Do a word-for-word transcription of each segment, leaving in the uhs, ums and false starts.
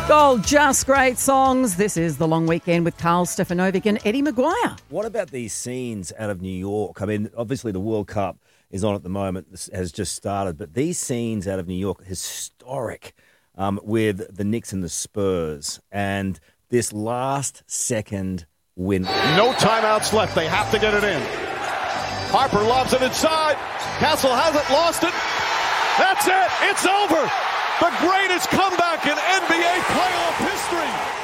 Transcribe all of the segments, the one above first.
Gold, just great songs. This is The Long Weekend with Carl Stefanovic and Eddie Maguire. What about these scenes out of New York? I mean, obviously the World Cup is on at the moment, this has just started, but these scenes out of New York, historic, um, with the Knicks and the Spurs, and this last second win. No timeouts left. They have to get it in. Harper lobs it inside. Castle hasn't lost it. That's it. It's over. The greatest comeback in N B A playoff history.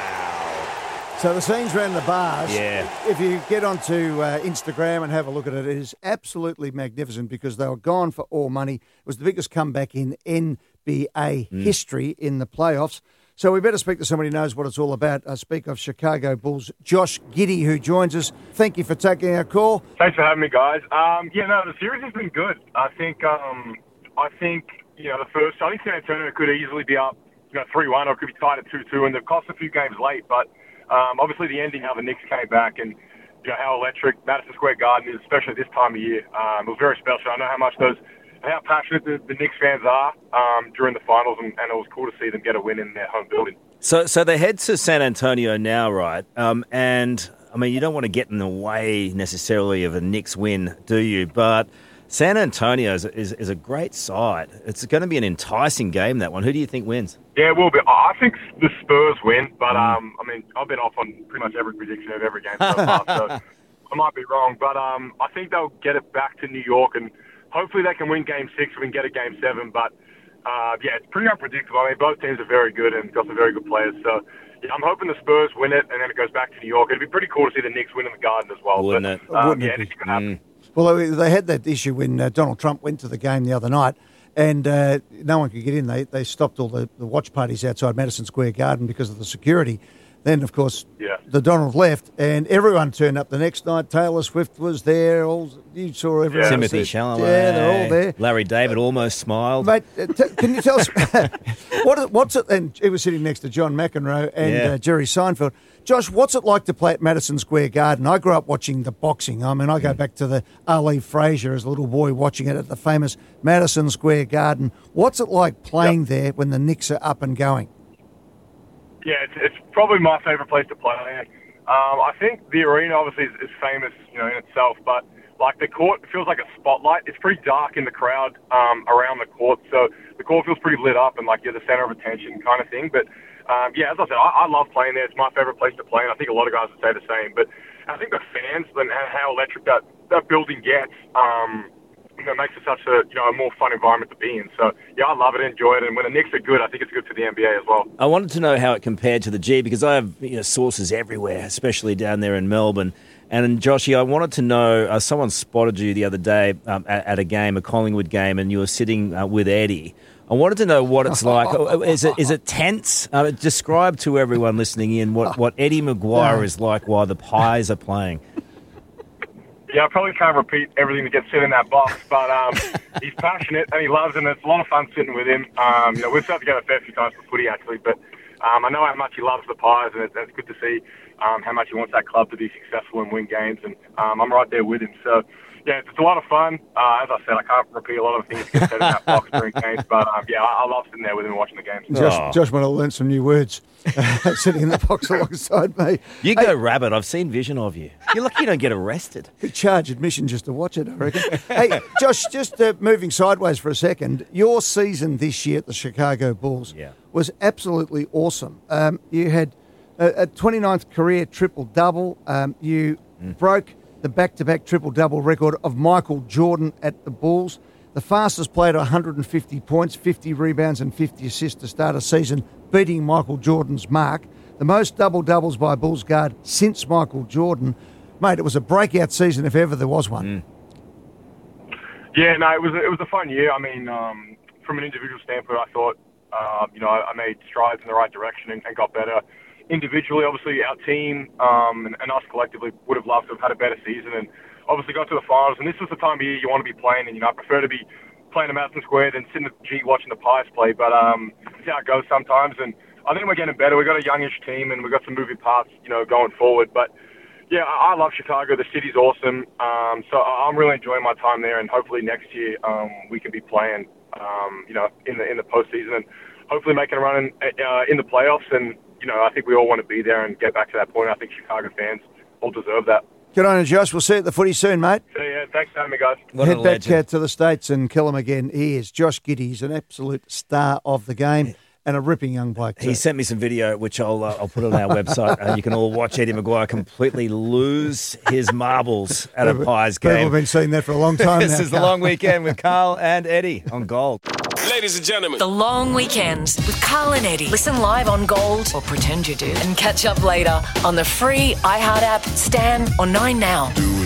So the scenes around the bars, Yeah. if you get onto uh, Instagram and have a look at it, it is absolutely magnificent because they were gone for all money. It was the biggest comeback in N B A Mm. history in the playoffs. So we better speak to somebody who knows what it's all about. I speak of Chicago Bulls, Josh Giddey, who joins us. Thank you for taking our call. Thanks for having me, guys. Um, yeah, no, the series has been good. I think, um, I think, you know, the first, I think San Antonio could easily be up, you know, three one, or it could be tied at two two, and they've cost a few games late. But um, obviously the ending, how the Knicks came back, and you know how electric Madison Square Garden is, especially this time of year. Um, it was very special. I know how much those, how passionate the, the Knicks fans are um, during the finals, and, and it was cool to see them get a win in their home building. So, so they head to San Antonio now, right? Um, and I mean, you don't want to get in the way necessarily of a Knicks win, do you? But San Antonio is, is, is a great side. It's going to be an enticing game, that one. Who do you think wins? Yeah, it will be. I think the Spurs win, but um, I mean, I've been off on pretty much every prediction of every game so far, so I might be wrong. But um, I think they'll get it back to New York, and hopefully they can win Game Six. We can get a Game Seven, but uh, yeah, it's pretty unpredictable. I mean, both teams are very good and got some very good players, so yeah, I'm hoping the Spurs win it, and then it goes back to New York. It'd be pretty cool to see the Knicks win in the Garden as well. Wouldn't but, it? Um, Wouldn't yeah, it be? anything could happen. Mm. Well, they they had that issue when uh, Donald Trump went to the game the other night, and uh, no one could get in. They they stopped all the, the watch parties outside Madison Square Garden because of the security. Then, of course, Yeah. the Donald left, and everyone turned up the next night. Taylor Swift was there. All you saw everyone. Yeah. Timothy there. Chalamet. Yeah, they're all there. Larry David almost smiled. Mate, uh, t- can you tell us what what's it? And he was sitting next to John McEnroe and Yeah. uh, Jerry Seinfeld. Josh, what's it like to play at Madison Square Garden? I grew up watching the boxing. I mean, I go back to the Ali Frazier as a little boy watching it at the famous Madison Square Garden. What's it like playing Yep. there when the Knicks are up and going? Yeah, it's, it's probably my favourite place to play. Um, I think the arena obviously is, is famous, you know, in itself, but like the court feels like a spotlight. It's pretty dark in the crowd um, around the court, so the court feels pretty lit up and like you're the centre of attention kind of thing. But um, yeah, as I said, I, I love playing there. It's my favourite place to play, and I think a lot of guys would say the same. But I think the fans and how electric that, that building gets, um, you know, makes it such a, you know, a more fun environment to be in. So, yeah, I love it, enjoy it. And when the Knicks are good, I think it's good for the N B A as well. I wanted to know how it compared to the G because I have you know, sources everywhere, especially down there in Melbourne. And, Joshy, I wanted to know, uh, someone spotted you the other day um, at, at a game, a Collingwood game, and you were sitting uh, with Eddie. I wanted to know what it's like. Is it is it tense? Uh, describe to everyone listening in what, what Eddie Maguire is like while the Pies are playing. Yeah, I probably can't repeat everything that gets said in that box, but um, he's passionate and he loves it, and it's a lot of fun sitting with him. Um, you know, we've sat together a fair few times for footy, actually, but um, I know how much he loves the Pies, and it's, it's good to see um, how much he wants that club to be successful and win games, and um, I'm right there with him. So, yeah, it's a lot of fun. Uh, as I said, I can't repeat a lot of the things that get said in that box during games, but um, yeah, I, I love sitting there with him and watching the games. Oh. Josh, Josh might have learned some new words sitting in the box alongside me. You Hey, go rabbit. I've seen vision of you. You're lucky you don't get arrested. could charge admission just to watch it, I reckon. Hey, Josh, just uh, moving sideways for a second, your season this year at the Chicago Bulls Yeah. was absolutely awesome. Um, you had a, a twenty-ninth career triple-double. Um, you broke the back-to-back triple-double record of Michael Jordan at the Bulls. The fastest player to one hundred fifty points, fifty rebounds and fifty assists to start a season, beating Michael Jordan's mark. The most double-doubles by a Bulls guard since Michael Jordan. Mate, it was a breakout season if ever there was one. Yeah, no, it was it was a fun year. I mean, um, from an individual standpoint, I thought, uh, you know, I, I made strides in the right direction and, and got better. Individually, obviously, our team um, and, and us collectively would have loved to have had a better season and obviously got to the finals. And this was the time of year you want to be playing. And, you know, I prefer to be playing at Madison Square than sitting at the G watching the Pies play. But um, it's how it goes sometimes. And I think we're getting better. We've got a youngish team and we've got some moving parts, you know, going forward. But, yeah, I, I love Chicago. The city's awesome. Um, so I, I'm really enjoying my time there. And hopefully next year um, we can be playing, um, you know, in the in the postseason. And hopefully making a run in, uh, in the playoffs. And, you know, I think we all want to be there and get back to that point. I think Chicago fans all deserve that. Good on you, Josh. We'll see you at the footy soon, mate. So, yeah, thanks for having me, guys. What Head a back uh, legend. to the States and kill him again. He is Josh Giddey. He's an absolute star of the game and a ripping young bloke too. He sent me some video, which I'll uh, I'll put on our website, and you can all watch Eddie Maguire completely lose his marbles at a Pies People game. have been seeing that for a long time This now. is the long weekend with Carl and Eddie on Gold. Ladies and gentlemen, The Long Weekends with Carl and Eddie. Listen live on Gold, or pretend you do, and catch up later on the free iHeart app, Stan, or Nine Now.